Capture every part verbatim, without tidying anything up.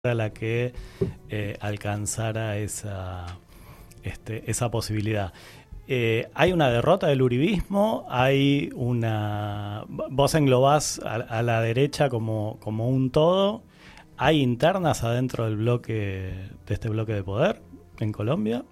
a la que eh, alcanzara esa, este, esa posibilidad. Eh, hay una derrota del uribismo, hay una... Vos englobás a, a la derecha como, como un todo. ¿Hay internas adentro del bloque, de este bloque de poder en Colombia?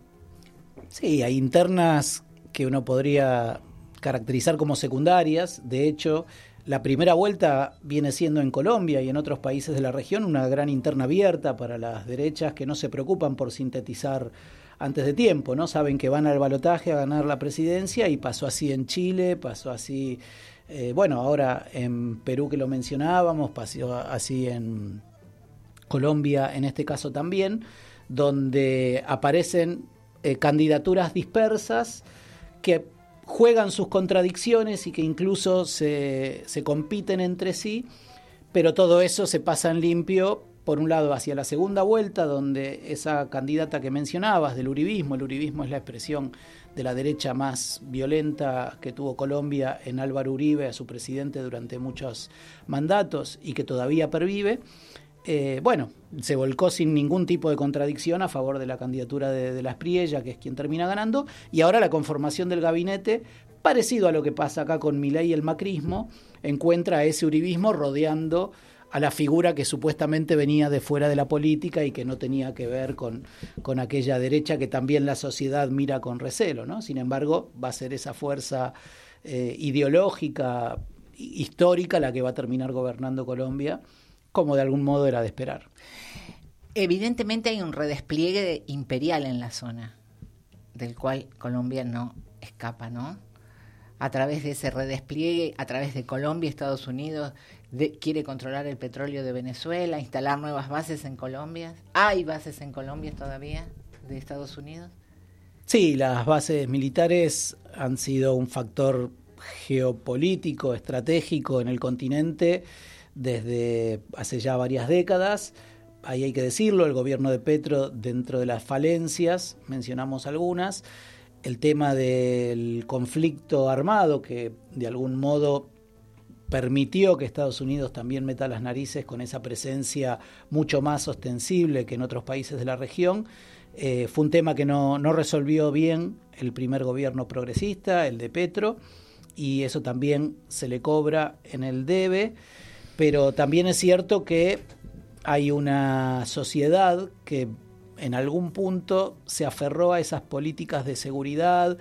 Sí, hay internas que uno podría caracterizar como secundarias. De hecho, la primera vuelta viene siendo en Colombia y en otros países de la región una gran interna abierta para las derechas que no se preocupan por sintetizar antes de tiempo, ¿no? Saben que van al balotaje a ganar la presidencia, y pasó así en Chile, pasó así, eh, bueno, ahora en Perú que lo mencionábamos, pasó así en Colombia en este caso también, donde aparecen eh, candidaturas dispersas que juegan sus contradicciones y que incluso se, se compiten entre sí, pero todo eso se pasa en limpio, por un lado, hacia la segunda vuelta, donde esa candidata que mencionabas del uribismo, el uribismo es la expresión de la derecha más violenta que tuvo Colombia en Álvaro Uribe, a su presidente durante muchos mandatos y que todavía pervive. Eh, bueno, se volcó sin ningún tipo de contradicción a favor de la candidatura de, de la Espriella, que es quien termina ganando, y ahora la conformación del gabinete, parecido a lo que pasa acá con Milei y el macrismo, encuentra a ese uribismo rodeando a la figura que supuestamente venía de fuera de la política y que no tenía que ver con, con aquella derecha que también la sociedad mira con recelo, ¿no? Sin embargo, va a ser esa fuerza eh, ideológica, histórica, la que va a terminar gobernando Colombia, como de algún modo era de esperar. Evidentemente hay un redespliegue imperial en la zona, del cual Colombia no escapa, ¿no? A través de ese redespliegue, a través de Colombia, Estados Unidos de, quiere controlar el petróleo de Venezuela, instalar nuevas bases en Colombia. ¿Hay bases en Colombia todavía de Estados Unidos? Sí, las bases militares han sido un factor geopolítico, estratégico en el continente desde hace ya varias décadas. Ahí hay que decirlo, el gobierno de Petro, dentro de las falencias, mencionamos algunas, el tema del conflicto armado que de algún modo permitió que Estados Unidos también meta las narices con esa presencia mucho más ostensible que en otros países de la región. Eh, fue un tema que no, no resolvió bien el primer gobierno progresista, el de Petro, y eso también se le cobra en el debe. Pero también es cierto que hay una sociedad que en algún punto se aferró a esas políticas de seguridad,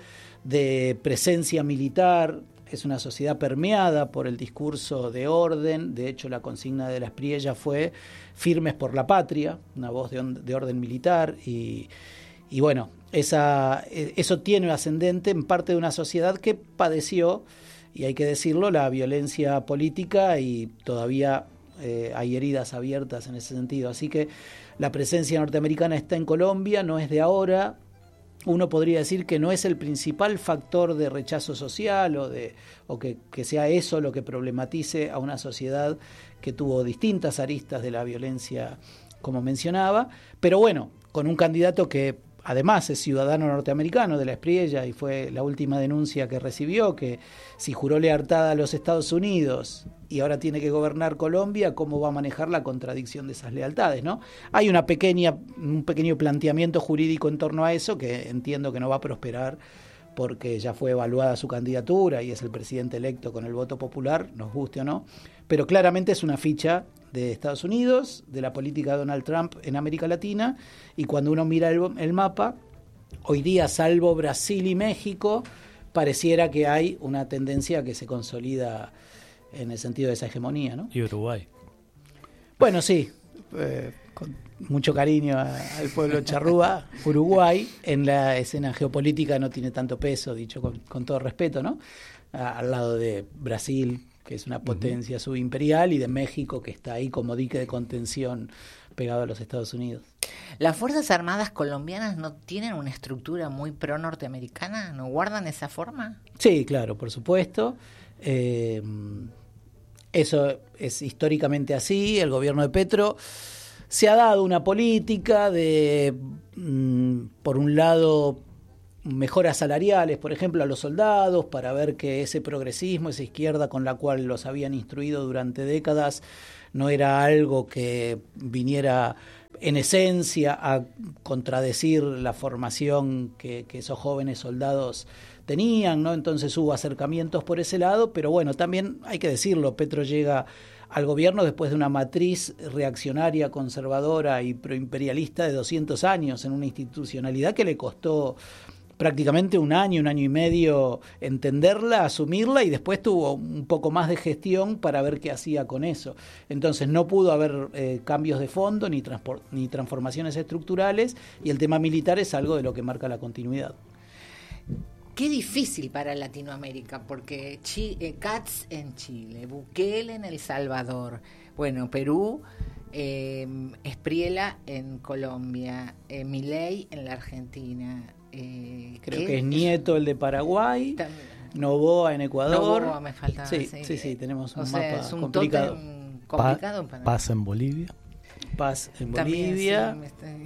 de presencia militar. Es una sociedad permeada por el discurso de orden. De hecho, la consigna de la Espriella fue firmes por la patria, una voz de, on- de orden militar. Y, y bueno, esa, eso tiene ascendente en parte de una sociedad que padeció, y hay que decirlo, la violencia política, y todavía eh, hay heridas abiertas en ese sentido. Así que la presencia norteamericana está en Colombia, no es de ahora. Uno podría decir que no es el principal factor de rechazo social o, de, o que, que sea eso lo que problematice a una sociedad que tuvo distintas aristas de la violencia, como mencionaba, pero bueno, con un candidato que además es ciudadano norteamericano de la Espriella, y fue la última denuncia que recibió, que si juró lealtad a los Estados Unidos y ahora tiene que gobernar Colombia, ¿cómo va a manejar la contradicción de esas lealtades, ¿no? Hay una pequeña, un pequeño planteamiento jurídico en torno a eso que entiendo que no va a prosperar, porque ya fue evaluada su candidatura y es el presidente electo con el voto popular, nos guste o no, pero claramente es una ficha de Estados Unidos, de la política de Donald Trump en América Latina, y cuando uno mira el, el mapa, hoy día, salvo Brasil y México, pareciera que hay una tendencia que se consolida en el sentido de esa hegemonía, ¿no? Y Uruguay. Bueno, sí, eh, con mucho cariño a, al pueblo charrúa, Uruguay en la escena geopolítica no tiene tanto peso, dicho con, con todo respeto, ¿no? A, al lado de Brasil, que es una potencia uh-huh. subimperial, y de México, que está ahí como dique de contención pegado a los Estados Unidos. ¿Las Fuerzas Armadas colombianas no tienen una estructura muy pro-norteamericana? ¿No guardan esa forma? Sí, claro, por supuesto. Eh, eso es históricamente así. El gobierno de Petro se ha dado una política de, mmm, por un lado, mejoras salariales, por ejemplo, a los soldados, para ver que ese progresismo, esa izquierda con la cual los habían instruido durante décadas, no era algo que viniera en esencia a contradecir la formación que, que esos jóvenes soldados tenían, ¿no? Entonces hubo acercamientos por ese lado, pero bueno, también hay que decirlo, Petro llega al gobierno después de una matriz reaccionaria, conservadora y proimperialista de doscientos años en una institucionalidad que le costó prácticamente un año, un año y medio entenderla, asumirla, y después tuvo un poco más de gestión para ver qué hacía con eso. Entonces no pudo haber eh, cambios de fondo ni, transpor- ni transformaciones estructurales, y el tema militar es algo de lo que marca la continuidad. Qué difícil para Latinoamérica, porque Chi- eh, Katz en Chile, Bukele en El Salvador, bueno, Perú, eh, Espriella en Colombia, eh, Milei en la Argentina. Eh, Creo que es Nieto el de Paraguay, También. Noboa en Ecuador. Noboa me faltaba, sí, sí, sí, sí, tenemos un o mapa sea, es un complicado. complicado pa- Paz en Bolivia. Paz en también, Bolivia, sí, estoy...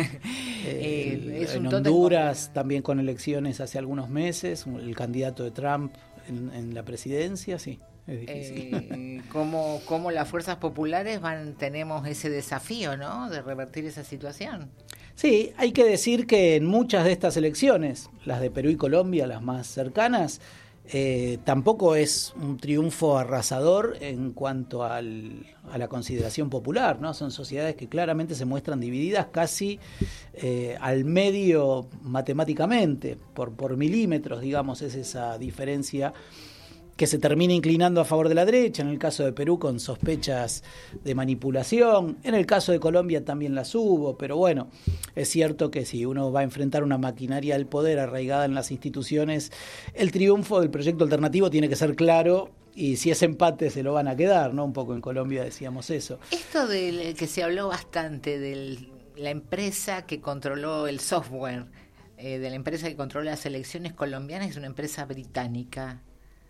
eh, es en un Honduras con... también con elecciones hace algunos meses, el candidato de Trump en, en la presidencia, sí. Es difícil. Eh, como, como las fuerzas populares van, tenemos ese desafío, ¿no? De revertir esa situación. Sí, hay que decir que en muchas de estas elecciones, las de Perú y Colombia, las más cercanas, eh, tampoco es un triunfo arrasador en cuanto al, a la consideración popular, ¿no? Son sociedades que claramente se muestran divididas casi eh, al medio matemáticamente, por, por milímetros, digamos, es esa diferencia que se termina inclinando a favor de la derecha, en el caso de Perú con sospechas de manipulación, en el caso de Colombia también las hubo, pero bueno, es cierto que si uno va a enfrentar una maquinaria del poder arraigada en las instituciones, el triunfo del proyecto alternativo tiene que ser claro, y si es empate se lo van a quedar, ¿no? Un poco en Colombia decíamos eso. Esto del que se habló bastante de la empresa que controló el software, eh, de la empresa que controla las elecciones colombianas, es una empresa británica.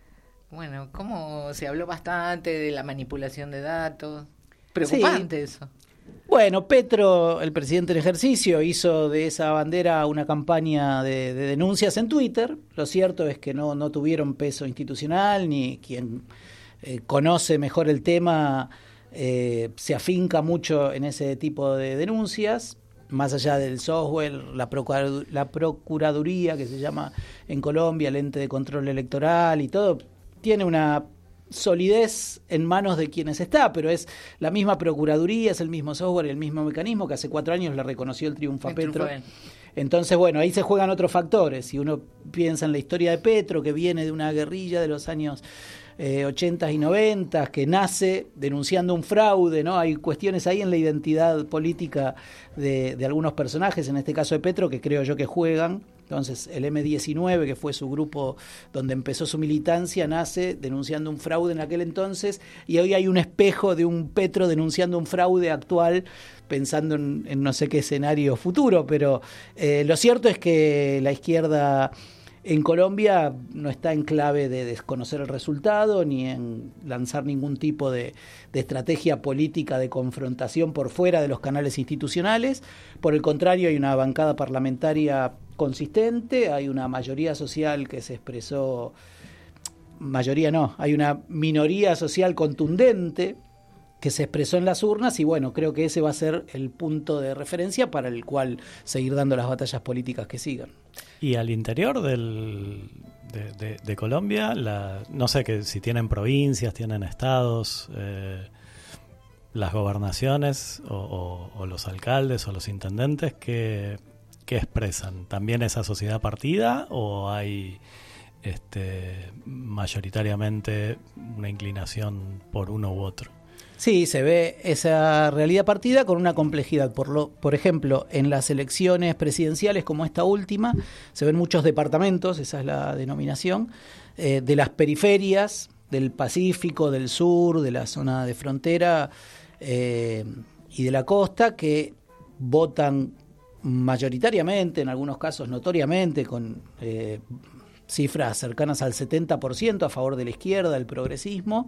Bueno, ¿cómo se habló bastante de la manipulación de datos? Preocupante sí. Eso. Bueno, Petro, el presidente en ejercicio, hizo de esa bandera una campaña de, de denuncias en Twitter. Lo cierto es que no, no tuvieron peso institucional, ni quien eh, conoce mejor el tema eh, se afinca mucho en ese tipo de denuncias. Más allá del software, la, procur- la Procuraduría, que se llama en Colombia, el ente de control electoral y todo, tiene una solidez en manos de quienes está, pero es la misma Procuraduría, es el mismo software, el mismo mecanismo que hace cuatro años le reconoció el triunfo a Petro. Entonces, bueno, ahí se juegan otros factores. Si uno piensa en la historia de Petro, que viene de una guerrilla de los años eh, ochenta y noventa, que nace denunciando un fraude, ¿no? Hay cuestiones ahí en la identidad política de, de algunos personajes, en este caso de Petro, que creo yo que juegan. Entonces, el eme diecinueve, que fue su grupo donde empezó su militancia, nace denunciando un fraude en aquel entonces, y hoy hay un espejo de un Petro denunciando un fraude actual, pensando en, en no sé qué escenario futuro, pero eh, lo cierto es que la izquierda en Colombia no está en clave de desconocer el resultado ni en lanzar ningún tipo de, de estrategia política de confrontación por fuera de los canales institucionales. Por el contrario, hay una bancada parlamentaria consistente, hay una mayoría social que se expresó, mayoría no, hay una minoría social contundente que se expresó en las urnas, y bueno, creo que ese va a ser el punto de referencia para el cual seguir dando las batallas políticas que sigan. Y al interior del, de, de, de Colombia, la, no sé que si tienen provincias, tienen estados, eh, las gobernaciones o, o, o los alcaldes o los intendentes, ¿qué, qué expresan? ¿También esa sociedad partida o hay este, mayoritariamente una inclinación por uno u otro? Sí, se ve esa realidad partida con una complejidad. Por, lo, por ejemplo, en las elecciones presidenciales como esta última, se ven muchos departamentos, esa es la denominación, eh, de las periferias, del Pacífico, del sur, de la zona de frontera eh, y de la costa, que votan mayoritariamente, en algunos casos notoriamente, con eh, cifras cercanas al setenta por ciento a favor de la izquierda, del progresismo.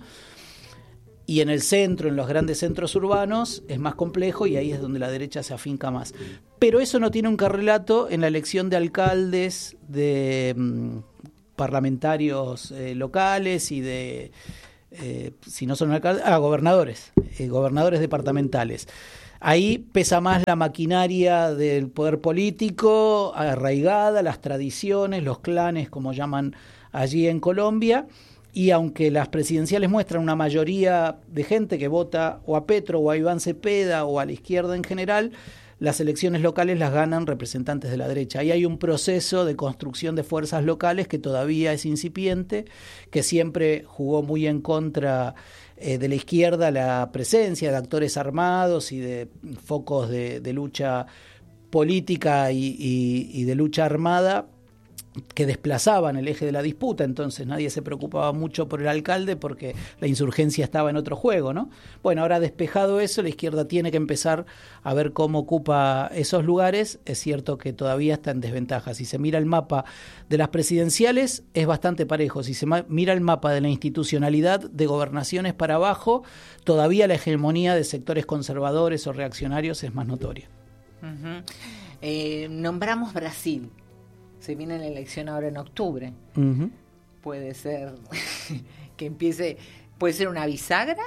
Y en el centro, en los grandes centros urbanos, es más complejo y ahí es donde la derecha se afinca más. Pero eso no tiene un correlato en la elección de alcaldes, de mmm, parlamentarios eh, locales y de, eh, si no son alcaldes, ah, gobernadores, eh, gobernadores departamentales. Ahí pesa más la maquinaria del poder político, arraigada, las tradiciones, los clanes, como llaman allí en Colombia, y aunque las presidenciales muestran una mayoría de gente que vota o a Petro o a Iván Cepeda o a la izquierda en general, las elecciones locales las ganan representantes de la derecha. Ahí hay un proceso de construcción de fuerzas locales que todavía es incipiente, que siempre jugó muy en contra eh, de la izquierda la presencia de actores armados y de focos de, de lucha política y, y, y de lucha armada que desplazaban el eje de la disputa. Entonces nadie se preocupaba mucho por el alcalde porque la insurgencia estaba en otro juego, ¿no? Bueno, ahora despejado eso, la izquierda tiene que empezar a ver cómo ocupa esos lugares. Es cierto que todavía está en desventaja. Si se mira el mapa de las presidenciales, es bastante parejo. Si se mira el mapa de la institucionalidad de gobernaciones para abajo, todavía la hegemonía de sectores conservadores o reaccionarios es más notoria. Uh-huh. Eh, nombramos Brasil. Se viene la elección ahora en octubre. Uh-huh. Puede ser que empiece, puede ser una bisagra.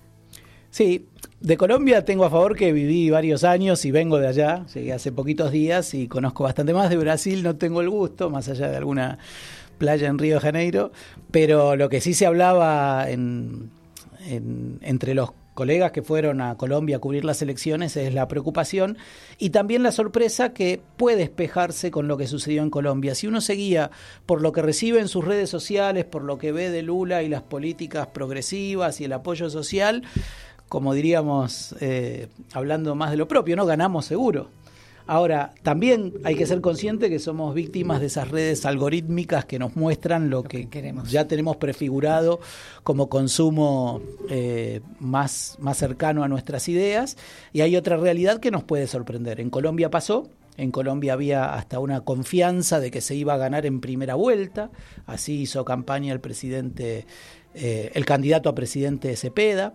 Sí, de Colombia tengo a favor que viví varios años y vengo de allá. Llegué hace poquitos días y conozco bastante más. De Brasil no tengo el gusto, más allá de alguna playa en Río de Janeiro. Pero lo que sí se hablaba en, en, entre los colegas que fueron a Colombia a cubrir las elecciones es la preocupación y también la sorpresa que puede espejarse con lo que sucedió en Colombia. Si uno se guía por lo que recibe en sus redes sociales, por lo que ve de Lula y las políticas progresivas y el apoyo social, como diríamos, eh, hablando más de lo propio, ¿no? Ganamos seguro. Ahora, también hay que ser consciente que somos víctimas de esas redes algorítmicas que nos muestran lo, lo que, que queremos. Ya tenemos prefigurado como consumo eh, más, más cercano a nuestras ideas, y hay otra realidad que nos puede sorprender. En Colombia pasó, en Colombia había hasta una confianza de que se iba a ganar en primera vuelta, así hizo campaña el presidente, eh, el candidato a presidente Cepeda,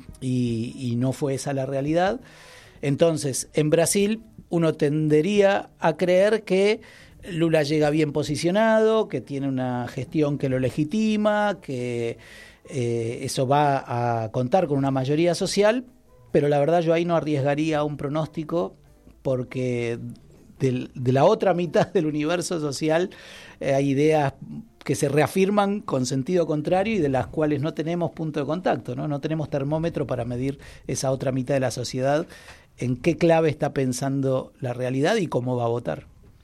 y, y no fue esa la realidad. Entonces, en Brasil uno tendería a creer que Lula llega bien posicionado, que tiene una gestión que lo legitima, que eh, eso va a contar con una mayoría social, pero la verdad yo ahí no arriesgaría un pronóstico porque de, de la otra mitad del universo social eh, hay ideas que se reafirman con sentido contrario y de las cuales no tenemos punto de contacto, ¿no? No tenemos termómetro para medir esa otra mitad de la sociedad, en qué clave está pensando la realidad y cómo va a votar.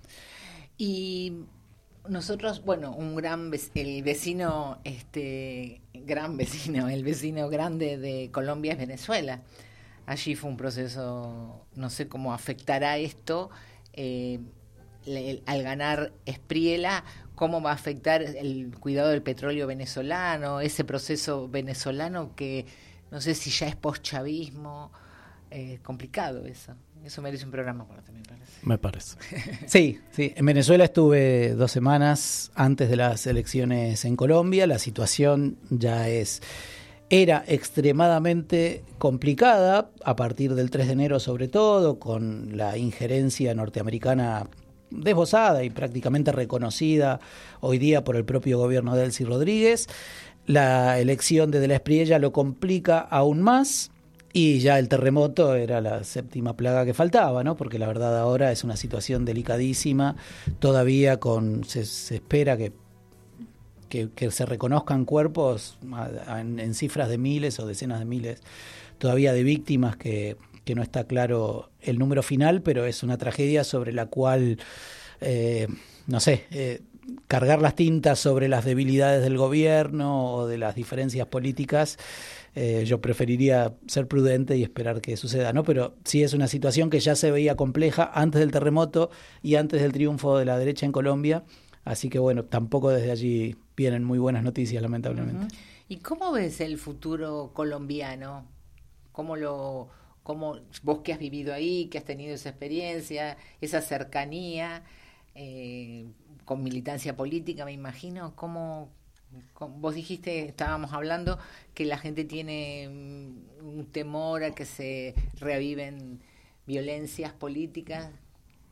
Y nosotros, bueno, un gran el vecino, este gran vecino, el vecino grande de Colombia es Venezuela. Allí fue un proceso, no sé cómo afectará esto, eh, le, al ganar Espriella, cómo va a afectar el cuidado del petróleo venezolano, ese proceso venezolano que no sé si ya es postchavismo. Eh, complicado eso. Eso merece un programa aparte, me parece. Me parece. Sí, sí. En Venezuela estuve dos semanas antes de las elecciones en Colombia. La situación ya es era extremadamente complicada a partir del tres de enero, sobre todo, con la injerencia norteamericana desbozada y prácticamente reconocida hoy día por el propio gobierno de Delcy Rodríguez. La elección de De la Espriella lo complica aún más. Y ya el terremoto era la séptima plaga que faltaba, ¿no? Porque la verdad ahora es una situación delicadísima, todavía con se, se espera que, que, que se reconozcan cuerpos en, en cifras de miles o decenas de miles todavía de víctimas, que, que no está claro el número final, pero es una tragedia sobre la cual, eh, no sé, eh, cargar las tintas sobre las debilidades del gobierno o de las diferencias políticas. Eh, yo preferiría ser prudente y esperar que suceda, ¿no? Pero sí es una situación que ya se veía compleja antes del terremoto y antes del triunfo de la derecha en Colombia, así que bueno, tampoco desde allí vienen muy buenas noticias, lamentablemente. Uh-huh. ¿Y cómo ves el futuro colombiano? ¿Cómo lo, cómo vos que has vivido ahí, que has tenido esa experiencia, esa cercanía eh, con militancia política, me imagino, cómo... Vos dijiste, estábamos hablando, que la gente tiene un temor a que se reaviven violencias políticas.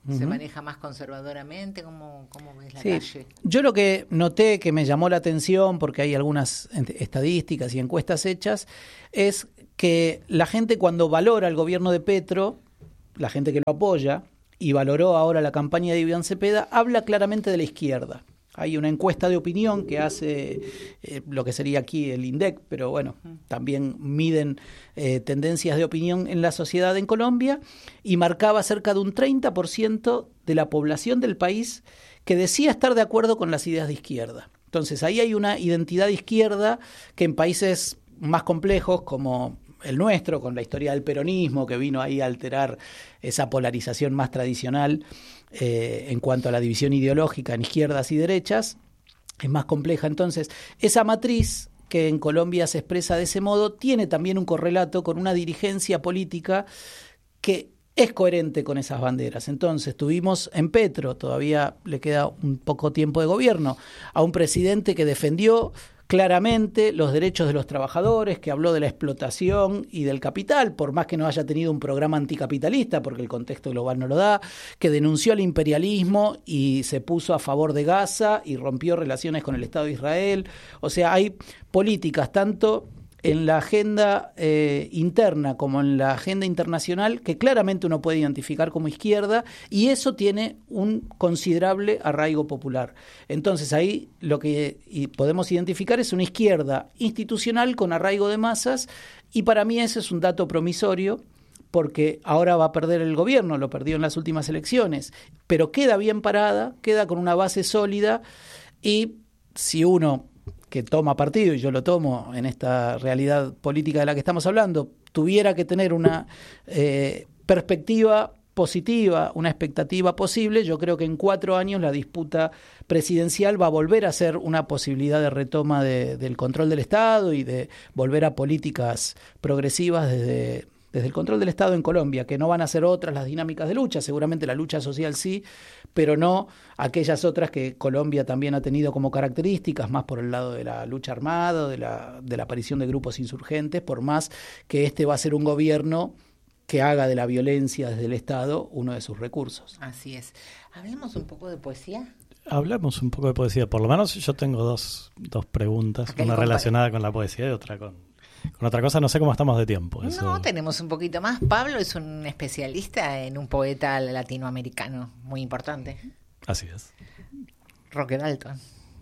¿Se Uh-huh. maneja más conservadoramente? ¿Cómo, cómo ves la Sí. calle? Yo lo que noté que me llamó la atención, porque hay algunas estadísticas y encuestas hechas, es que la gente cuando valora el gobierno de Petro, la gente que lo apoya, y valoró ahora la campaña de Iván Cepeda, habla claramente de la izquierda. Hay una encuesta de opinión que hace eh, lo que sería aquí el INDEC, pero bueno, también miden eh, tendencias de opinión en la sociedad en Colombia, y marcaba cerca de un treinta por ciento de la población del país que decía estar de acuerdo con las ideas de izquierda. Entonces ahí hay una identidad de izquierda que en países más complejos como el nuestro, con la historia del peronismo que vino ahí a alterar esa polarización más tradicional eh, en cuanto a la división ideológica en izquierdas y derechas, es más compleja. Entonces, esa matriz que en Colombia se expresa de ese modo tiene también un correlato con una dirigencia política que es coherente con esas banderas. Entonces, tuvimos en Petro, todavía le queda un poco tiempo de gobierno, a un presidente que defendió claramente los derechos de los trabajadores, que habló de la explotación y del capital, por más que no haya tenido un programa anticapitalista, porque el contexto global no lo da, que denunció el imperialismo y se puso a favor de Gaza y rompió relaciones con el Estado de Israel. O sea, hay políticas tanto en la agenda eh, interna como en la agenda internacional que claramente uno puede identificar como izquierda, y eso tiene un considerable arraigo popular. Entonces ahí lo que y podemos identificar es una izquierda institucional con arraigo de masas, y para mí ese es un dato promisorio, porque ahora va a perder el gobierno, lo perdió en las últimas elecciones, pero queda bien parada, queda con una base sólida, y si uno que toma partido, y yo lo tomo en esta realidad política de la que estamos hablando, tuviera que tener una eh, perspectiva positiva, una expectativa posible, yo creo que en cuatro años la disputa presidencial va a volver a ser una posibilidad de retoma de, del control del Estado y de volver a políticas progresivas desde, desde el control del Estado en Colombia, que no van a ser otras las dinámicas de lucha, seguramente la lucha social sí, pero no aquellas otras que Colombia también ha tenido como características, más por el lado de la lucha armada, de la, de la aparición de grupos insurgentes, por más que este va a ser un gobierno que haga de la violencia desde el Estado uno de sus recursos. Así es. Hablemos un poco de poesía. Hablamos un poco de poesía. Por lo menos yo tengo dos, dos preguntas, Aquel una compa- relacionada con la poesía y otra con, con otra cosa. No sé cómo estamos de tiempo. Eso. No, tenemos un poquito más. Pablo es un especialista en un poeta latinoamericano muy importante, Así es. Roque Dalton.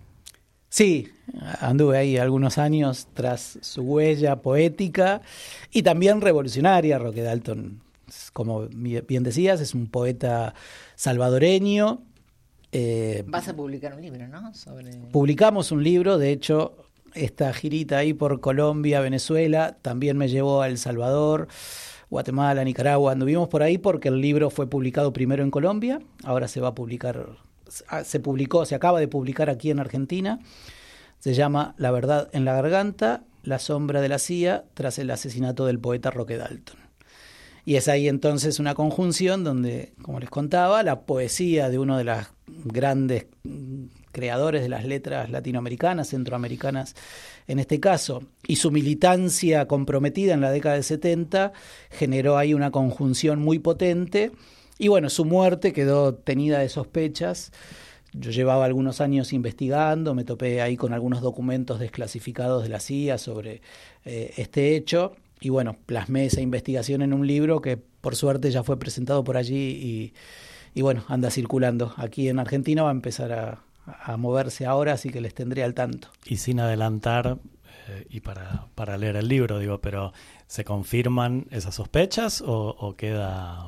Sí, anduve ahí algunos años tras su huella poética y también revolucionaria. Roque Dalton, como bien decías, es un poeta salvadoreño. Eh, Vas a publicar un libro, ¿no? Sobre... Publicamos un libro, de hecho, esta girita ahí por Colombia, Venezuela, también me llevó a El Salvador, Guatemala, Nicaragua. Anduvimos por ahí porque el libro fue publicado primero en Colombia, ahora se va a publicar, se publicó, se acaba de publicar aquí en Argentina. Se llama La verdad en la garganta, la sombra de la C I A tras el asesinato del poeta Roque Dalton. Y es ahí entonces una conjunción donde, como les contaba, la poesía de uno de los grandes creadores de las letras latinoamericanas, centroamericanas en este caso, y su militancia comprometida en la década del setenta, generó ahí una conjunción muy potente. Y bueno, su muerte quedó tenida de sospechas. Yo llevaba algunos años investigando, me topé ahí con algunos documentos desclasificados de la C I A sobre eh, este hecho. Y bueno, plasmé esa investigación en un libro que por suerte ya fue presentado por allí y, y bueno, anda circulando. Aquí en Argentina va a empezar a, a moverse ahora, así que les tendré al tanto. Y sin adelantar, eh, y para, para leer el libro, digo, pero ¿se confirman esas sospechas o, o queda...?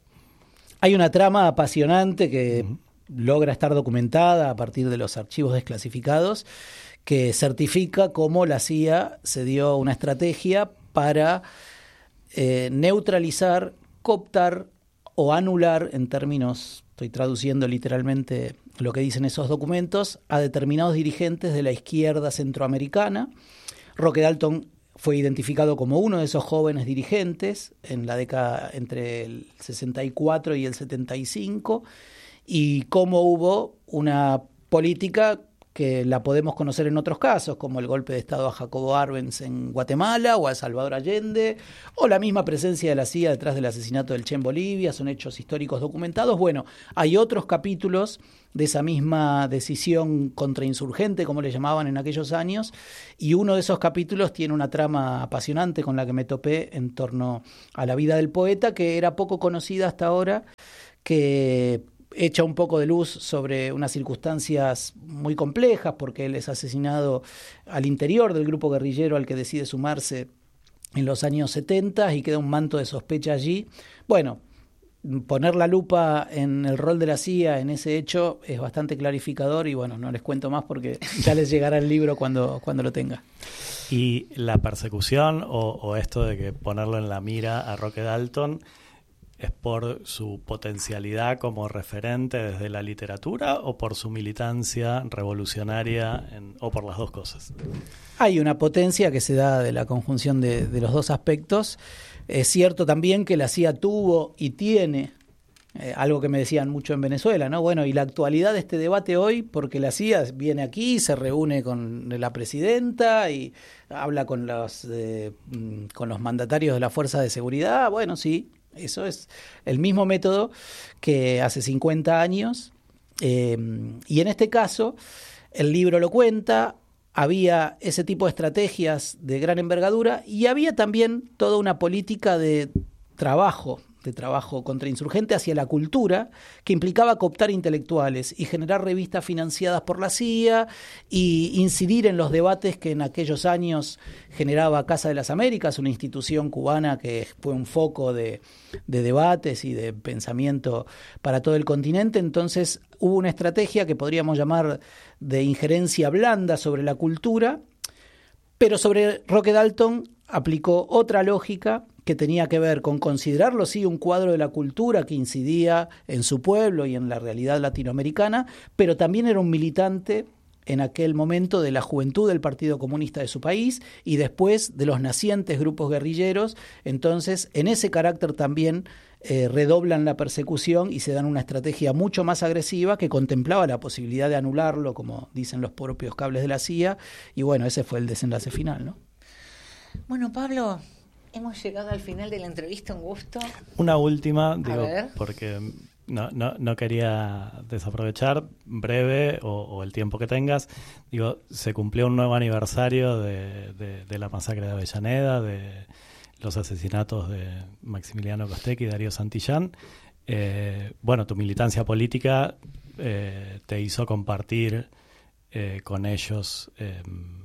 Hay una trama apasionante que Uh-huh. logra estar documentada a partir de los archivos desclasificados, que certifica cómo la C I A se dio una estrategia para eh, neutralizar, cooptar o anular, en términos, estoy traduciendo literalmente lo que dicen esos documentos, a determinados dirigentes de la izquierda centroamericana. Roque Dalton fue identificado como uno de esos jóvenes dirigentes en la década entre el sesenta y cuatro y el setenta y cinco, y cómo hubo una política que la podemos conocer en otros casos, como el golpe de Estado a Jacobo Arbenz en Guatemala o a Salvador Allende, o la misma presencia de la C I A detrás del asesinato del Che en Bolivia, son hechos históricos documentados. Bueno, hay otros capítulos de esa misma decisión contrainsurgente, como le llamaban en aquellos años, y uno de esos capítulos tiene una trama apasionante con la que me topé en torno a la vida del poeta, que era poco conocida hasta ahora, que echa un poco de luz sobre unas circunstancias muy complejas, porque él es asesinado al interior del grupo guerrillero al que decide sumarse en los años setenta y queda un manto de sospecha allí. Bueno, poner la lupa en el rol de la C I A en ese hecho es bastante clarificador y bueno, no les cuento más porque ya les llegará el libro cuando, cuando lo tenga. Y la persecución o, o esto de que ponerlo en la mira a Roque Dalton ¿es por su potencialidad como referente desde la literatura o por su militancia revolucionaria en, o por las dos cosas? Hay una potencia que se da de la conjunción de, de los dos aspectos. Es cierto también que la C I A tuvo y tiene eh, algo que me decían mucho en Venezuela, ¿no? Bueno, y la actualidad de este debate hoy, porque la C I A viene aquí, se reúne con la presidenta y habla con los, eh, con los mandatarios de la Fuerza de Seguridad. Bueno, sí. Eso es el mismo método que hace cincuenta años eh, y en este caso el libro lo cuenta, había ese tipo de estrategias de gran envergadura y había también toda una política de trabajo, de trabajo contrainsurgente hacia la cultura que implicaba cooptar intelectuales y generar revistas financiadas por la C I A y incidir en los debates que en aquellos años generaba Casa de las Américas, una institución cubana que fue un foco de, de debates y de pensamiento para todo el continente. Entonces hubo una estrategia que podríamos llamar de injerencia blanda sobre la cultura, pero sobre Roque Dalton aplicó otra lógica que tenía que ver con considerarlo, sí, un cuadro de la cultura que incidía en su pueblo y en la realidad latinoamericana, pero también era un militante en aquel momento de la juventud del Partido Comunista de su país y después de los nacientes grupos guerrilleros. Entonces, en ese carácter también eh, redoblan la persecución y se dan una estrategia mucho más agresiva que contemplaba la posibilidad de anularlo, como dicen los propios cables de la C I A, y bueno, ese fue el desenlace final, ¿no? Bueno, Pablo, hemos llegado al final de la entrevista, un gusto. Una última, digo, porque no, no, no quería desaprovechar, breve o, o el tiempo que tengas. Digo, se cumplió un nuevo aniversario de, de, de la masacre de Avellaneda, de los asesinatos de Maximiliano Costecchi y Darío Santillán. Eh, bueno, tu militancia política eh, te hizo compartir eh, con ellos Eh,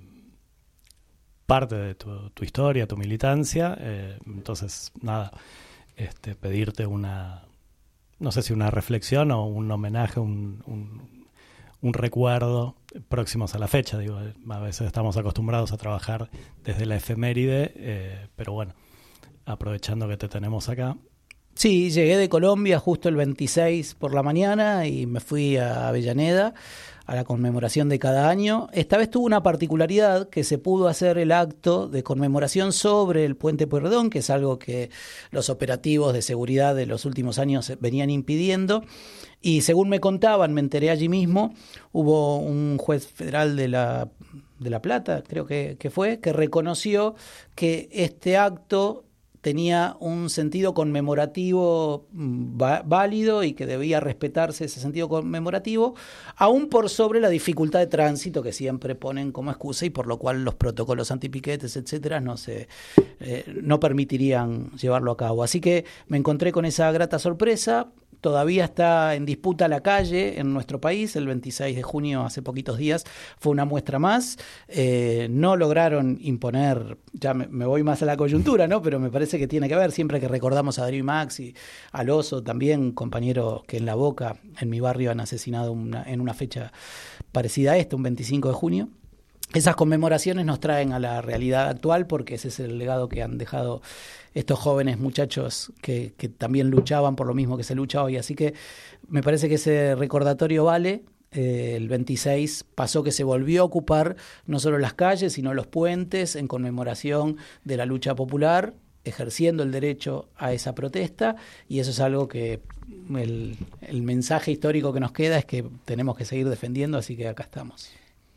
parte de tu, tu historia, tu militancia, eh, entonces nada, este, pedirte una, no sé si una reflexión o un homenaje, un, un, un recuerdo próximos a la fecha. Digo, a veces estamos acostumbrados a trabajar desde la efeméride, eh, pero bueno, aprovechando que te tenemos acá. Sí, llegué de Colombia justo el veintiséis por la mañana y me fui a Avellaneda a la conmemoración de cada año. Esta vez tuvo una particularidad que se pudo hacer el acto de conmemoración sobre el Puente Pueyrredón, que es algo que los operativos de seguridad de los últimos años venían impidiendo. Y según me contaban, me enteré allí mismo, hubo un juez federal de La, de La Plata, creo que, que fue, que reconoció que este acto tenía un sentido conmemorativo válido y que debía respetarse ese sentido conmemorativo, aún por sobre la dificultad de tránsito que siempre ponen como excusa y por lo cual los protocolos antipiquetes, etcétera, no se eh, no permitirían llevarlo a cabo. Así que me encontré con esa grata sorpresa. Todavía está en disputa la calle en nuestro país. El veintiséis de junio, hace poquitos días, fue una muestra más. Eh, no lograron imponer, ya me, me voy más a la coyuntura, ¿no? Pero me parece que tiene que ver, siempre que recordamos a Darío y Max y al Oso, también compañero que en La Boca, en mi barrio, han asesinado una, en una fecha parecida a esta, un veinticinco de junio. Esas conmemoraciones nos traen a la realidad actual porque ese es el legado que han dejado estos jóvenes muchachos que, que también luchaban por lo mismo que se lucha hoy. Así que me parece que ese recordatorio vale. Eh, el veintiséis pasó que se volvió a ocupar no solo las calles, sino los puentes en conmemoración de la lucha popular, ejerciendo el derecho a esa protesta, y eso es algo que el, el mensaje histórico que nos queda es que tenemos que seguir defendiendo, así que acá estamos.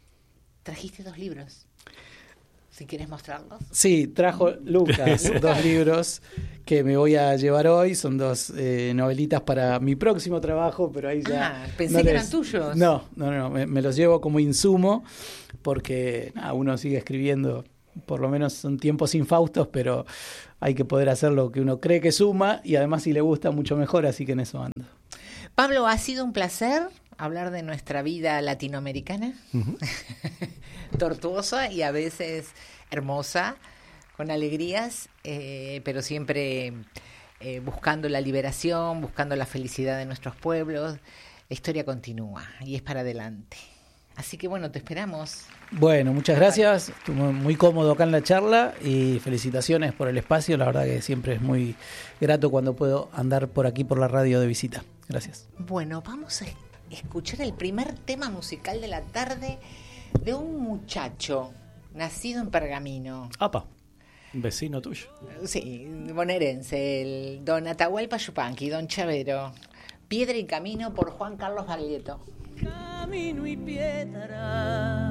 trajiste dos libros. Si quieres mostrarlos. Sí, trajo Lucas dos libros que me voy a llevar hoy. Son dos eh, novelitas para mi próximo trabajo, pero ahí ya... Ah, pensé no que les, eran tuyos. No, no, no, me, me los llevo como insumo porque nada, uno sigue escribiendo, por lo menos son tiempos infaustos, pero hay que poder hacer lo que uno cree que suma y además si le gusta mucho mejor, así que en eso ando. Pablo, ha sido un placer hablar de nuestra vida latinoamericana, uh-huh. tortuosa y a veces hermosa, con alegrías, eh, pero siempre eh, buscando la liberación, buscando la felicidad de nuestros pueblos. La historia continúa y es para adelante. Así que bueno, te esperamos. Bueno, muchas gracias. Estuve muy cómodo acá en la charla y felicitaciones por el espacio. La verdad que siempre es muy grato cuando puedo andar por aquí por la radio de visita. Gracias. Bueno, vamos a escuchar el primer tema musical de la tarde de un muchacho nacido en Pergamino. Apa, un vecino tuyo. Sí, bonaerense, el don Atahualpa Yupanqui, don Chavero. Piedra y Camino por Juan Carlos Baglietto. Camino y piedra